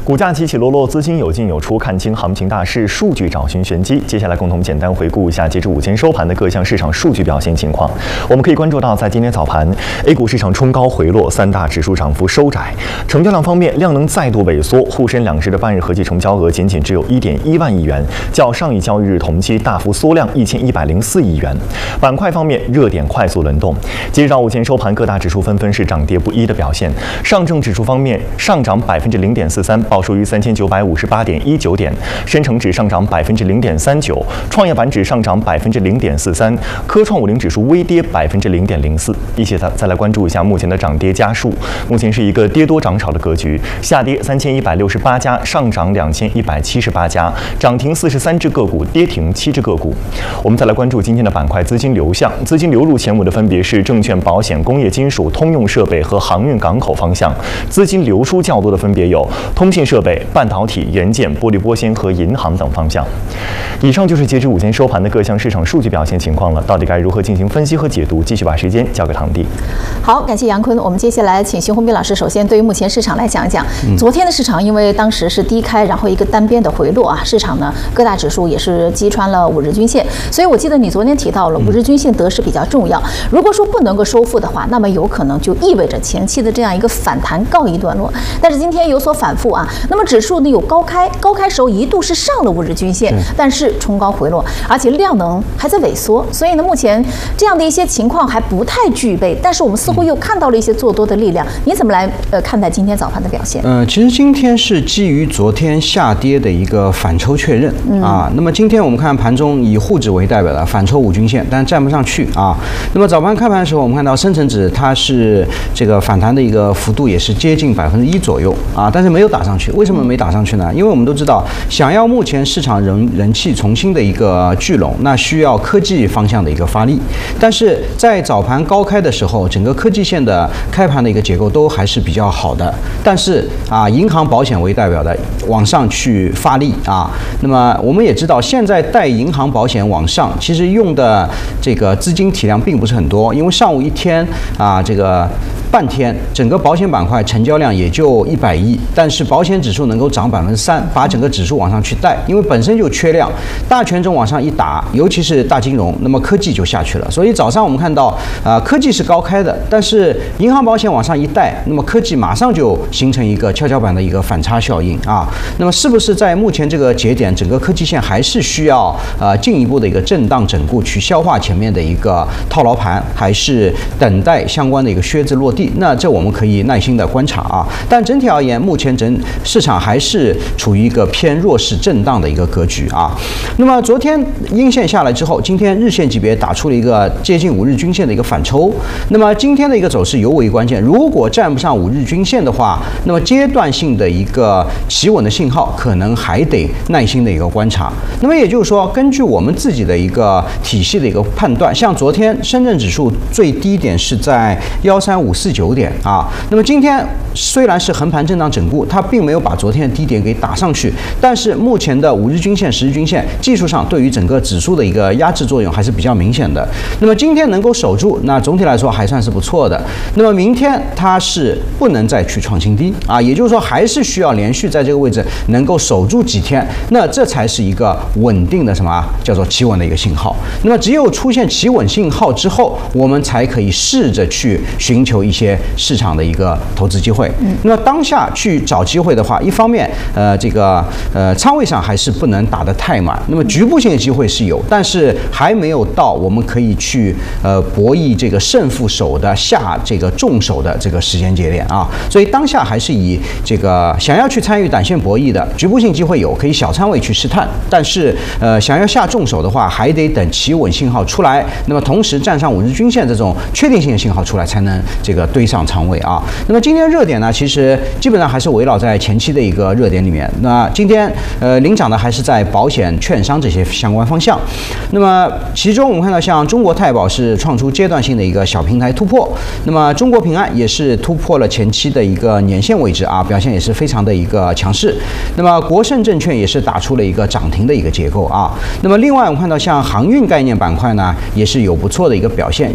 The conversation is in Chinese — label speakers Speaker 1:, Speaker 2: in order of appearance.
Speaker 1: 股价起起落落，资金有进有出，看清行情大势，数据找寻玄机。接下来共同简单回顾一下截至午间收盘的各项市场数据表现情况。我们可以关注到，在今天早盘 ，A 股市场冲高回落，三大指数涨幅收窄。成交量方面，量能再度萎缩，沪深两市的半日合计成交额仅只有1.1万亿元，较上一交易日同期大幅缩量1104亿元。板块方面，热点快速轮动。截止到午间收盘，各大指数纷纷是涨跌不一的表现。上证指数方面，上涨0.43%，报收于3958.19点；深成指上涨0.39%，创业板指上涨0.43%，科创50指数微跌0.04%。一起再来关注一下目前的涨跌家数，目前是一个跌多涨少的格局，下跌3168家，上涨2178家，涨停43只个股，跌停7只个股。我们再来关注今天的板块资金流向，资金流入前5的分别是证券、保险、工业金属、通用设备和航运港口方向，资金流出较多的分别有通信设备、半导体、元件、玻璃玻纤和银行等方向。以上就是截至午间收盘的各项市场数据表现情况了，到底该如何进行分析和解读？继续把时间交给唐弟。
Speaker 2: 好，感谢杨坤。我们接下来请徐宏斌老师，首先对于目前市场来讲讲，昨天的市场因为当时是低开，然后一个单边的回落啊，市场呢各大指数也是击穿了5日均线，所以我记得你昨天提到了5日均线得失比较重要。如果说不能够收复的话，那么有可能就意味着前期的这样一个反弹告一段落。但是今天有所反复啊，那么指数呢有高开时候一度是上了5日均线，但是冲高回落，而且量能还在萎缩，所以呢目前这样的一些情况还不太具备。但是我们似乎又看到了一些做多的力量，你怎么来看待今天早盘的表现？
Speaker 3: 其实今天是基于昨天下跌的一个反抽确认啊。那么今天我们看盘中以沪指为代表的反抽5均线，但站不上去啊。那么早盘开盘的时候，我们看到深成指它是这个反弹的一个幅度也是接近1%左右啊，但是没有打上去。为什么没打上去呢？因为我们都知道，想要目前市场人气重新的一个聚拢，那需要科技方向的一个发力。但是在早盘高开的时候，整个科技线的开盘的一个结构都还是比较好的，但是啊，银行、保险为代表的往上去发力啊。那么我们也知道，现在带银行、保险往上，其实用的这个资金体量并不是很多，因为上午一天啊，这个半天，整个保险板块成交量也就100亿，但是保险指数能够涨3%，把整个指数往上去带，因为本身就缺量，大权重往上一打，尤其是大金融，那么科技就下去了。所以早上我们看到科技是高开的，但是银行保险往上一带，那么科技马上就形成一个跷跷板的一个反差效应啊。那么是不是在目前这个节点，整个科技线还是需要进一步的一个震荡整固去消化前面的一个套牢盘，还是等待相关的一个靴子落地？那这我们可以耐心的观察啊。但整体而言，目前市场还是处于一个偏弱势震荡的一个格局啊。那么昨天阴线下来之后，今天日线级别打出了一个接近5日均线的一个反抽。那么今天的一个走势尤为关键，如果站不上5日均线的话，那么阶段性的一个企稳的信号，可能还得耐心的一个观察。那么也就是说，根据我们自己的一个体系的一个判断，像昨天深圳指数最低点是在13549点啊。那么今天虽然是横盘震荡整固，它并没有把昨天的低点给打上去，但是目前的5日均线、10日均线技术上对于整个指数的一个压制作用还是比较明显的。那么今天能够守住，那总体来说还算是不错的。那么明天它是不能再去创新低啊，也就是说还是需要连续在这个位置能够守住几天，那这才是一个稳定的什么叫做企稳的一个信号。那么只有出现企稳信号之后，我们才可以试着去寻求一些市场的一个投资机会。那么当下去找机会的话，一方面仓位上还是不能打得太满，那么局部性的机会是有，但是还没有到我们可以去博弈这个胜负手的下这个重手的这个时间节点啊。所以当下还是以这个想要去参与短线博弈的局部性机会有，可以小仓位去试探，但是想要下重手的话，还得等企稳信号出来，那么同时站上5日均线这种确定性的信号出来，才能这个堆上仓位啊。那么今天热点呢，其实基本上还是围绕在前期的一个热点里面。那今天领涨的还是在保险、券商这些相关方向。那么其中我们看到像中国太保是创出阶段性的一个小平台突破，那么中国平安也是突破了前期的一个年线位置啊，表现也是非常的一个强势。那么国盛证券也是打出了一个涨停的一个结构啊。那么另外我们看到像航运概念板块呢，也是有不错的一个表现。